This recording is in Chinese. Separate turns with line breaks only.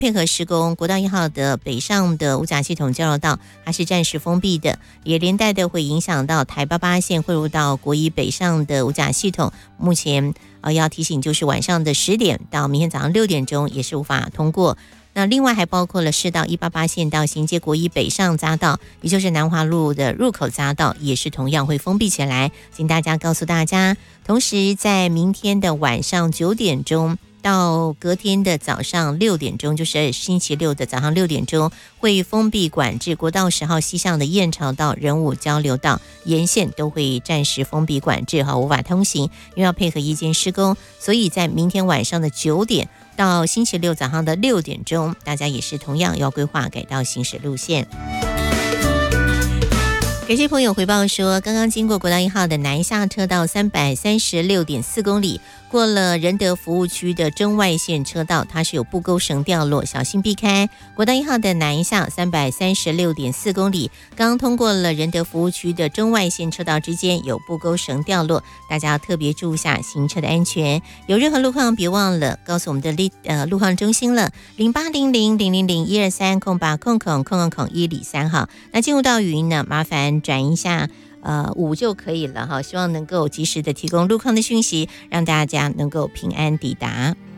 配合施工，国道1号的北上的五甲系统交流道它是暂时封闭的，也连带的会影响到台88线汇入到国一北上的五甲系统。目前要提醒就是晚上的10点到明天早上6点钟也是无法通过。那另外还包括了市道188线到衔接国一北上匝道，也就是南华路的入口匝道，也是同样会封闭起来。请大家告诉大家，同时在明天的晚上9点钟到隔天的早上6点钟，就是星期六的早上6点钟，会封闭管制国道10号西向的燕巢道、仁武交流道沿线都会暂时封闭管制无法通行，因为要配合夜间施工，所以在明天晚上的9点到星期六早上的6点钟，大家也是同样要规划改道行驶路线。感谢朋友回报说，刚刚经过国道1号的南下车道336.4公里，过了仁德服务区的中外线车道，它是有布钩绳掉落，小心避开。国道1号的南下336.4公里，刚通过了仁德服务区的中外线车道之间有布钩绳掉落，大家要特别注意一下行车的安全。有任何路况别忘了告诉我们的路况中心了，080000012308000103号。那进入到语音呢，麻烦转一下5就可以了哈，希望能够及时的提供路况的讯息，让大家能够平安抵达。